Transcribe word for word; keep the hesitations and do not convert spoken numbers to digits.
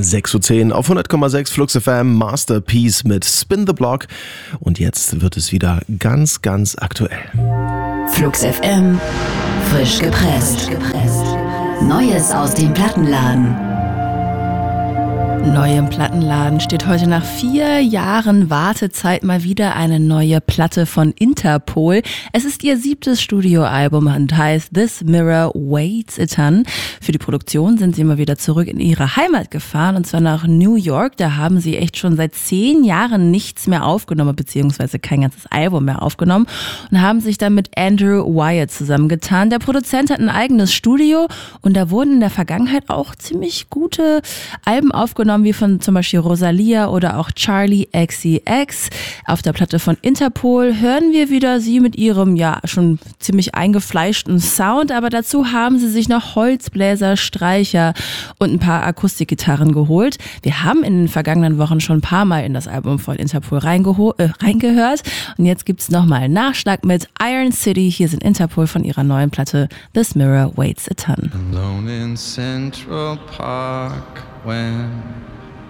sechs Uhr zehn auf hundert Komma sechs Flux F M, Masterpiece mit Spin the Block. Und jetzt wird es wieder ganz, ganz aktuell. Flux F M, frisch gepresst. Neues aus dem Plattenladen. Neu im Plattenladen steht heute nach vier Jahren Wartezeit mal wieder eine neue Platte von Interpol. Es ist ihr siebtes Studioalbum und heißt This Mirror Waits a Ton. Für die Produktion sind sie mal wieder zurück in ihre Heimat gefahren, und zwar nach New York. Da haben sie echt schon seit zehn Jahren nichts mehr aufgenommen, beziehungsweise kein ganzes Album mehr aufgenommen, und haben sich dann mit Andrew Wyatt zusammengetan. Der Produzent hat ein eigenes Studio, und da wurden in der Vergangenheit auch ziemlich gute Alben aufgenommen, wie von zum Beispiel Rosalia oder auch Charli X C X. Auf der Platte von Interpol hören wir wieder sie mit ihrem ja schon ziemlich eingefleischten Sound, aber dazu haben sie sich noch Holzbläser, Streicher und ein paar Akustikgitarren geholt. Wir haben in den vergangenen Wochen schon ein paar Mal in das Album von Interpol reingeho- äh, reingehört, und jetzt gibt's nochmal einen Nachschlag mit Iron City. Hier sind Interpol von ihrer neuen Platte This Mirror Waits a Ton. Alone in Central Park when